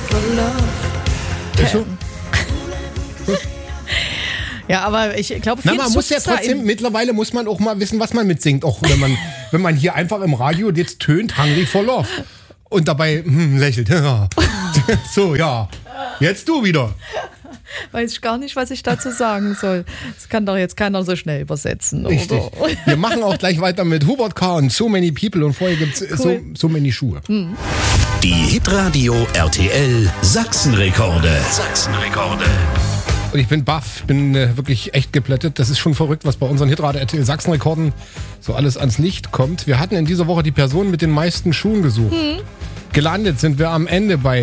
for love. Ist so? Ja, aber ich glaube, viel man muss ja trotzdem, mittlerweile muss man auch mal wissen, was man mitsingt. Auch wenn man hier einfach im Radio jetzt tönt, Hungry for Love. Und dabei lächelt. Ja. So, ja. Jetzt du wieder. Weiß ich gar nicht, was ich dazu sagen soll. Das kann doch jetzt keiner so schnell übersetzen. Richtig. Oder? Wir machen auch gleich weiter mit Hubert K. und So Many People. Und vorher gibt es Cool. so Many Schuhe. Die Hitradio RTL Sachsenrekorde. Und ich bin baff, bin wirklich echt geplättet. Das ist schon verrückt, was bei unseren Hitradio RTL Sachsenrekorden so alles ans Licht kommt. Wir hatten in dieser Woche die Person mit den meisten Schuhen gesucht. Gelandet sind wir am Ende bei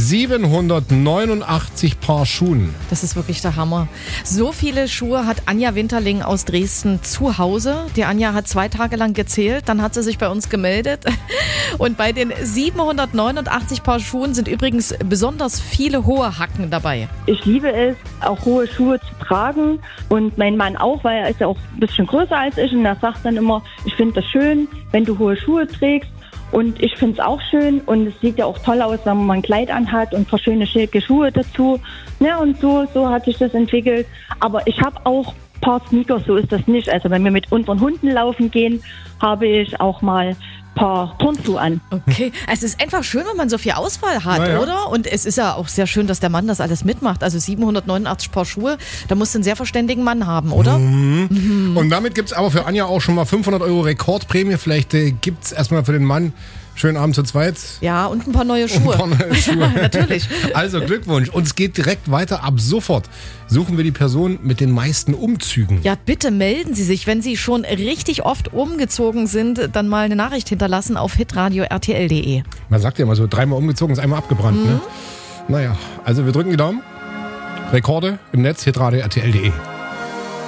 789 Paar Schuhen. Das ist wirklich der Hammer. So viele Schuhe hat Anja Winterling aus Dresden zu Hause. Die Anja hat 2 Tage lang gezählt, dann hat sie sich bei uns gemeldet. Und bei den 789 Paar Schuhen sind übrigens besonders viele hohe Hacken dabei. Ich liebe es, auch hohe Schuhe zu tragen und mein Mann auch, weil er ist ja auch ein bisschen größer als ich und er sagt dann immer, ich finde das schön, wenn du hohe Schuhe trägst. Und ich finde es auch schön und es sieht ja auch toll aus, wenn man ein Kleid anhat und ein paar schöne schicke Schuhe dazu. Ja, und so hat sich das entwickelt. Aber ich habe auch ein paar Sneakers, so ist das nicht. Also wenn wir mit unseren Hunden laufen gehen, habe ich auch mal ein paar Turnschuhe an. Okay, es ist einfach schön, wenn man so viel Auswahl hat, Ja. oder? Und es ist ja auch sehr schön, dass der Mann das alles mitmacht. Also 789 Paar Schuhe, da musst du einen sehr verständigen Mann haben, oder? Und damit gibt es aber für Anja auch schon mal 500 € Rekordprämie. Vielleicht gibt es erstmal für den Mann schönen Abend zu zweit. Ja, und ein paar neue Schuhe. Natürlich. Also Glückwunsch. Und es geht direkt weiter. Ab sofort suchen wir die Person mit den meisten Umzügen. Ja, bitte melden Sie sich, wenn Sie schon richtig oft umgezogen sind, dann mal eine Nachricht hinterlassen auf hitradio rtl.de. Man sagt ja immer so, 3-mal umgezogen, ist einmal abgebrannt. Ne? Naja, also wir drücken die Daumen. Rekorde im Netz, hitradio rtl.de.